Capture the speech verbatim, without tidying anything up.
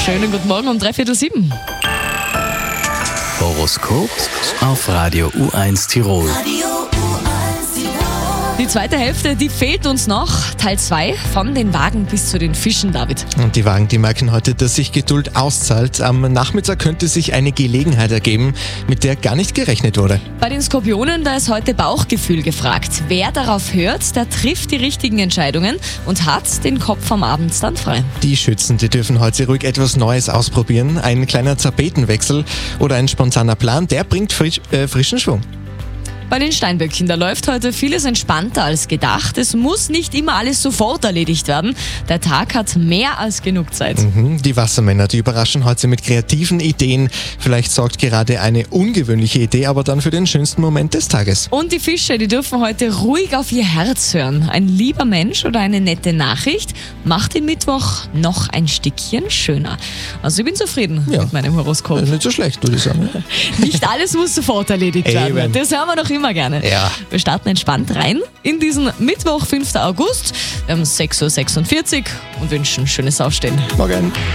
Schönen guten Morgen um drei Viertel sieben. Horoskop auf Radio U eins Tirol. Die zweite Hälfte, die fehlt uns noch. Teil zwei von den Wagen bis zu den Fischen, David. Und die Wagen, die merken heute, dass sich Geduld auszahlt. Am Nachmittag könnte sich eine Gelegenheit ergeben, mit der gar nicht gerechnet wurde. Bei den Skorpionen, da ist heute Bauchgefühl gefragt. Wer darauf hört, der trifft die richtigen Entscheidungen und hat den Kopf am Abend dann frei. Die Schützen, die dürfen heute ruhig etwas Neues ausprobieren. Ein kleiner Tapetenwechsel oder ein spontaner Plan, der bringt frisch, äh, frischen Schwung. Bei den Steinböcken, da läuft heute vieles entspannter als gedacht. Es muss nicht immer alles sofort erledigt werden. Der Tag hat mehr als genug Zeit. Mhm, die Wassermänner, die überraschen heute mit kreativen Ideen. Vielleicht sorgt gerade eine ungewöhnliche Idee aber dann für den schönsten Moment des Tages. Und die Fische, die dürfen heute ruhig auf ihr Herz hören. Ein lieber Mensch oder eine nette Nachricht macht den Mittwoch noch ein Stückchen schöner. Also ich bin zufrieden Ja. mit meinem Horoskop. Nicht so schlecht, würde ich sagen. Nicht alles muss sofort erledigt werden. Eben. Das hören wir doch immer gerne. Ja. Wir starten entspannt rein in diesen Mittwoch, fünften August. Wir haben sechs Uhr sechsundvierzig und wünschen schönes Aufstehen. Morgen.